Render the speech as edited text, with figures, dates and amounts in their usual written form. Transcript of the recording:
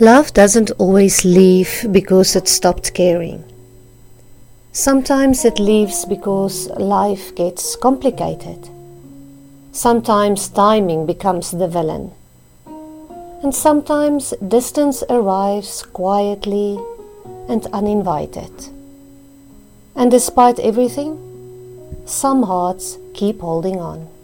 Love doesn't always leave because it stopped caring. Sometimes it leaves because life gets complicated. Sometimes timing becomes the villain. And sometimes distance arrives quietly and uninvited. And despite everything, some hearts keep holding on.